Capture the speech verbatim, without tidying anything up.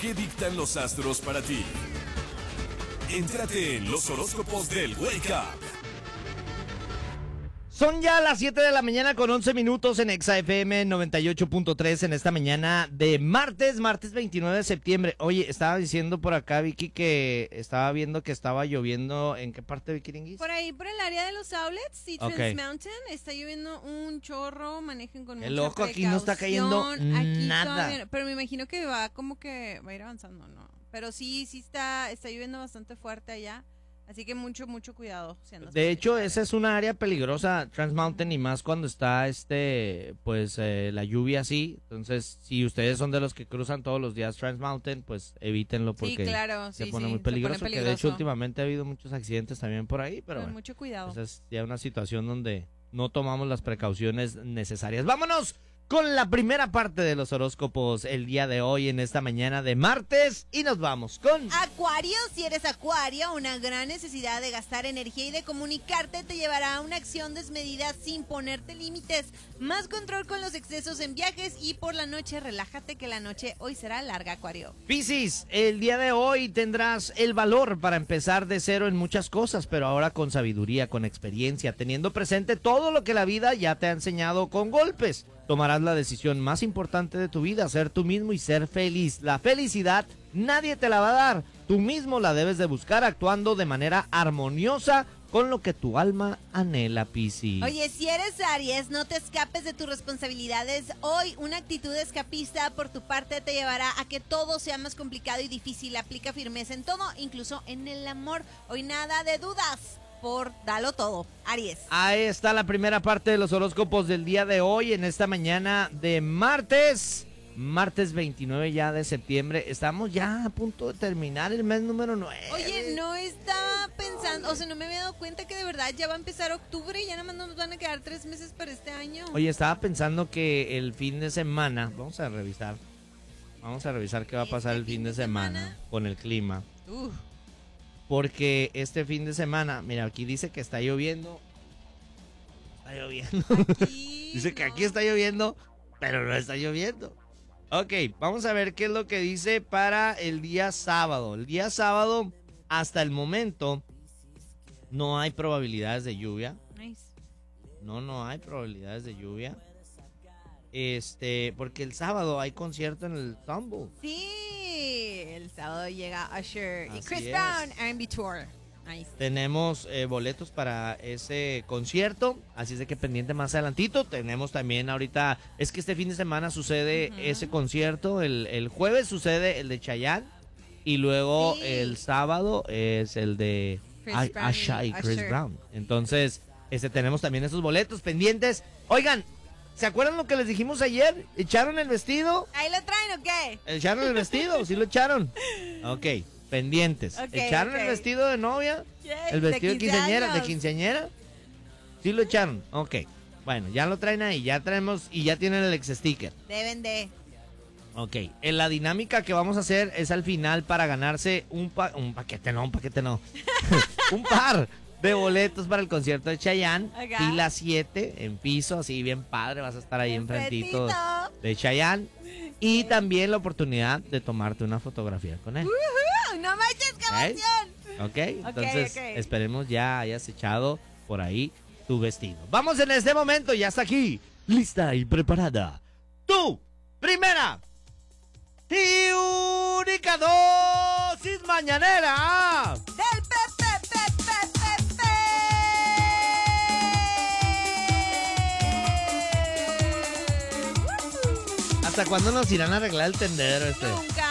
¿Qué dictan los astros para ti? Entrate en los horóscopos del Wake Up. Son ya las siete de la mañana con once minutos en Exa F M noventa y ocho punto tres en esta mañana de martes, martes veintinueve de septiembre. Oye, estaba diciendo por acá, Vicky, que estaba viendo que estaba lloviendo. ¿En qué parte, Vicky Ringuis? Por ahí, por el área de los outlets y Trans Okay. Mountain, está lloviendo un chorro, manejen con El mucha ojo, aquí no está cayendo precaución. Aquí nada. todavía no, pero me imagino que va como que va a ir avanzando, ¿no? Pero sí, sí está, está lloviendo bastante fuerte allá. Así que mucho, mucho cuidado. Si andas De por hecho, ahí. esa es una área peligrosa, Trans Mountain, y más cuando está este, pues eh, la lluvia así. Entonces, si ustedes son de los que cruzan todos los días Trans Mountain, pues evítenlo porque Sí, claro, se sí, pone sí, muy se pone peligroso. Que de hecho peligroso. últimamente ha habido muchos accidentes también por ahí, pero Con bueno, mucho cuidado. esa es ya una situación donde no tomamos las precauciones necesarias. ¡Vámonos con la primera parte de los horóscopos el día de hoy en esta mañana de martes! Y nos vamos con... Acuario, si eres Acuario, una gran necesidad de gastar energía y de comunicarte te llevará a una acción desmedida sin ponerte límites. Más control con los excesos en viajes y por la noche relájate que la noche hoy será larga, Acuario. Piscis, el día de hoy tendrás el valor para empezar de cero en muchas cosas, pero ahora con sabiduría, con experiencia, teniendo presente todo lo que la vida ya te ha enseñado con golpes. Tomarás la decisión más importante de tu vida, ser tú mismo y ser feliz. La felicidad nadie te la va a dar, tú mismo la debes de buscar actuando de manera armoniosa con lo que tu alma anhela, Piscis. Oye, si eres Aries, no te escapes de tus responsabilidades. Hoy una actitud escapista por tu parte te llevará a que todo sea más complicado y difícil. Aplica firmeza en todo, incluso en el amor. Hoy nada de dudas. Por dalo todo, Aries. Ahí está la primera parte de los horóscopos del día de hoy en esta mañana de martes, martes veintinueve ya de septiembre. Estamos ya a punto de terminar el mes número nueve. Oye, no estaba pensando, o sea, no me había dado cuenta que de verdad ya va a empezar octubre y ya nada más nos van a quedar tres meses para este año. Oye, estaba pensando que el fin de semana, vamos a revisar, vamos a revisar qué va a pasar el fin de semana con el clima. Uf. Porque este fin de semana, mira, aquí dice que está lloviendo. Está lloviendo. Aquí, Dice que no. aquí está lloviendo, pero no está lloviendo. Ok, vamos a ver qué es lo que dice para el día sábado. El día sábado, hasta el momento, no hay probabilidades de lluvia. Nice. No, no hay probabilidades de lluvia. Este, porque el sábado hay concierto en el Tumble. Sí, el sábado llega Usher y Así Chris es. Brown R and B Tour. Nice. Tenemos eh, boletos para ese concierto, así es de que pendiente más adelantito. Tenemos también ahorita, es que este fin de semana sucede Ujú. ese concierto, el, el jueves sucede el de Chayanne y luego Sí. el sábado es el de Chris A- Brown y Asha y Chris Usher. Brown. Entonces, este tenemos también esos boletos pendientes. Oigan, ¿se acuerdan lo que les dijimos ayer? ¿Echaron el vestido? ¿Ahí lo traen o qué? ¿Echaron el vestido? ¿Sí lo echaron? Ok, pendientes. Ok, ¿Echaron ok. el vestido de novia? Yay, ¿El vestido de, quince quinceañera? ¿De años. quinceañera? ¿Sí lo echaron? Ok. Bueno, ya lo traen ahí, ya traemos y ya tienen el ex sticker. Deben de. Ok. En la dinámica que vamos a hacer es al final para ganarse un, pa un paquete, no, un paquete no. un par de boletos para el concierto de Chayanne. Acá. Fila siete en piso, así bien padre, vas a estar ahí enfrentito Enfrentito. de Chayanne. Y también la oportunidad de tomarte una fotografía con él. ¡Uh! ¡No manches, qué ¿Eh? emoción! Ok, entonces ok. esperemos ya hayas echado por ahí tu vestido. Vamos en este momento, ya está aquí, lista y preparada. Tu primera y única dosis mañanera. ¡Del Pepe, Pepe, Pepe! ¿Hasta cuándo nos irán a arreglar el tendedero este? Nunca.